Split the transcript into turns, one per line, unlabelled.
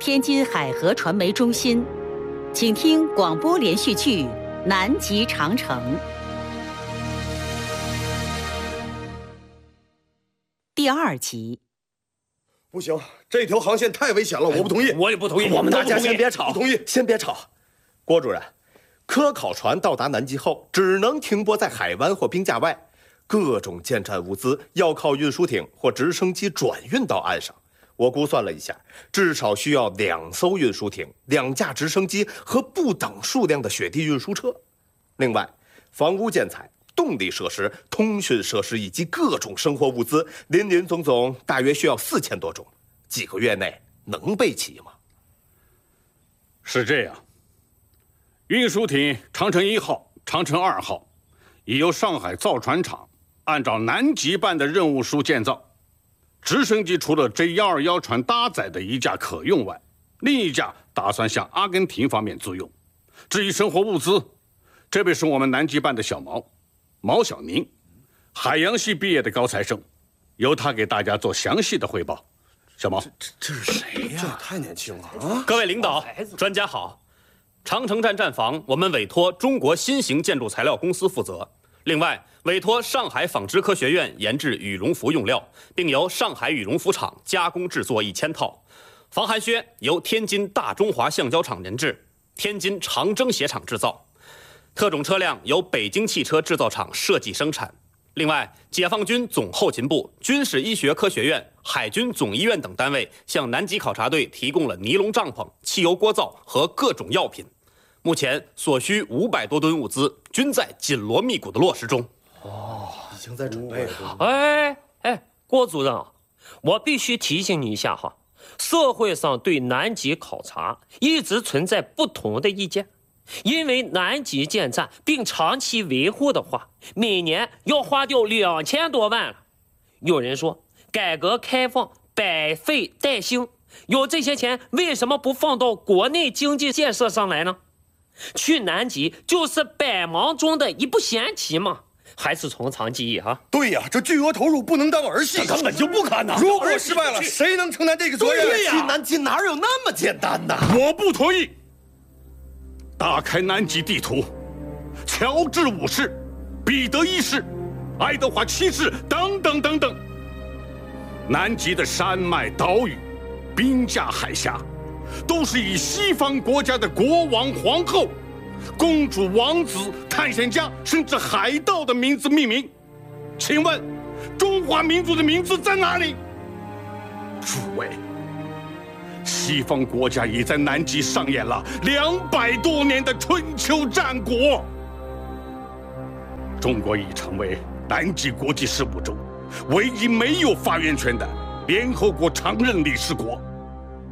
天津海河传媒中心，请听广播连续剧《南极长城》第2集。
不行，这条航线太危险了，我不同意。
我也不同意。
我们
大家先别吵，
不同意，
先别吵。郭主任，科考船到达南极后，只能停泊在海湾或冰架外，各种建站物资要靠运输艇或直升机转运到岸上。我估算了一下，至少需要2艘运输艇、2架直升机和不等数量的雪地运输车。另外，房屋建材、动力设施、通讯设施以及各种生活物资，林林总总大约需要4000多种。几个月内能备齐吗？
是这样，运输艇长城1号、长城2号已由上海造船厂按照南极办的任务书建造。直升机除了 J121 船搭载的1架可用外，另1架打算向阿根廷方面租用。至于生活物资，这位是我们南极办的小毛小宁，海洋系毕业的高材生，由他给大家做详细的汇报。小毛，
这是谁呀？这也太年轻了啊！
各位领导、专家好。长城站站房我们委托中国新型建筑材料公司负责，另外委托上海纺织科学院研制羽绒服用料，并由上海羽绒服厂加工制作1000套。防寒靴由天津大中华橡胶厂研制，天津长征鞋厂制造。特种车辆由北京汽车制造厂设计生产。另外，解放军总后勤部、军事医学科学院、海军总医院等单位向南极考察队提供了尼龙帐篷、汽油锅灶和各种药品。目前所需500多吨物资均在紧锣密鼓的落实中。
已经在准备了。
郭主任啊，我必须提醒你一下哈，社会上对南极考察一直存在不同的意见。因为南极建站并长期维护的话，每年要花掉2000多万了。有人说改革开放百废待兴，有这些钱为什么不放到国内经济建设上来呢？去南极就是百忙中的一步闲棋嘛，还是从长计议哈。
对呀，这巨额投入不能当儿戏，
根本就不可能。
如果失败了，谁能承担这个责任？
去南极哪有那么简单呢？
我不同意。打开南极地图，乔治5世、彼得1世、爱德华7世等等等等，南极的山脉、岛屿、冰架、海峡，都是以西方国家的国王、皇后、公主、王子、探险家甚至海盗的名字命名。请问，中华民族的名字在哪里？诸位，西方国家已在南极上演了200多年的春秋战国。中国已成为南极国际事务中唯一没有发言权的联合国常任理事国。